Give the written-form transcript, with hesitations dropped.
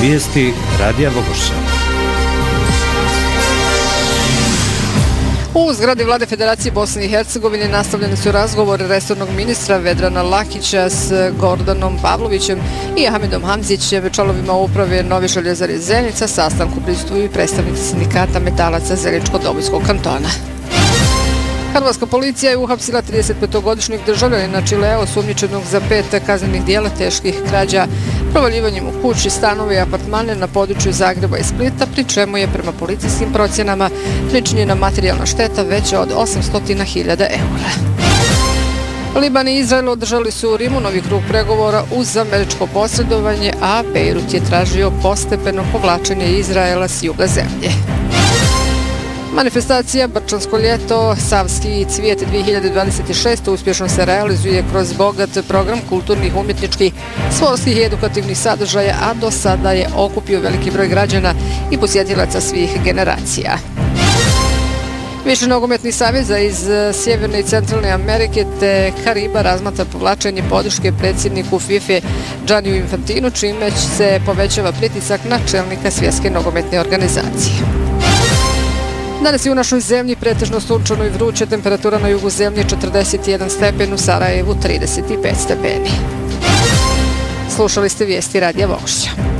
Vijesti Radija Vogošća. U zgradi Vlade Federacije Bosne i Hercegovine nastavljeni su razgovori resornog ministra Vedrana Lakića s Gordanom Pavlovićem i Ahmedom Hamzićem, članovima uprave Nove željezare Zenica. Sastanku prisustvuju i predstavnici sindikata metalaca Zeničko-Dobojskog kantona. Hrvatska policija je uhapsila 35-godišnjeg državljanina Čilea osumnjičenog za 5 kaznenih dijela teških krađa provaljivanjem u kući, stanove i apartmane na području Zagreba i Splita, pri čemu je prema policijskim procjenama pričinjena materijalna šteta veća od 800.000 eura. Liban i Izrael održali su u Rimu novi krug pregovora uz američko posredovanje, a Bejrut je tražio postepeno povlačenje Izraela s juga zemlje. Manifestacija Brčansko ljeto, Savski cvijet 2026 uspješno se realizuje kroz bogat program kulturnih, umjetničkih, sportskih i edukativnih sadržaja, a do sada je okupio veliki broj građana i posjetilaca svih generacija. Više nogometnih saveza iz Sjeverne i Centralne Amerike te Kariba razmatra povlačenje podrške predsjedniku FIFA Gianniju Infantinu, čime se povećava pritisak na čelnika Svjetske nogometne organizacije. Danas je u našoj zemlji pretežno sunčano i vruće, temperatura na jugu zemlje 41 stepen, u Sarajevu 35 stepeni. Slušali ste vijesti Radija Vogošća.